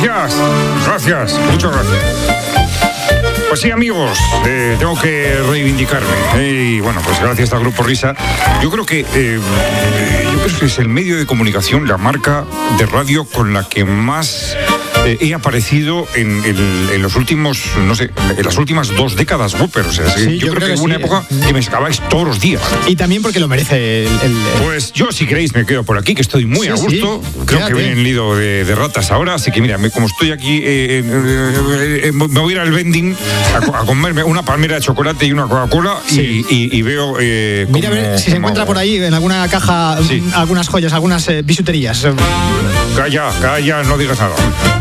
Gracias, muchas gracias. Pues sí, amigos, tengo que reivindicarme. Y bueno, pues gracias al Grupo Risa. Yo creo que es el medio de comunicación, la marca de radio con la que más he aparecido en los últimos, no sé, en las últimas 2 décadas, Whopper. O sea, sí, yo creo que hubo una época que me sacabais todos los días. Y también porque lo merece Pues yo, si queréis, me quedo por aquí, que estoy muy a gusto. Creo Quédate. que viene el nido de ratas ahora, así que mira, como estoy aquí, me voy a ir al vending a comerme una palmera de chocolate y una Coca-Cola y veo... Mira a ver si se encuentra por ahí en alguna caja algunas joyas, algunas bisuterías. Calla, no digas nada.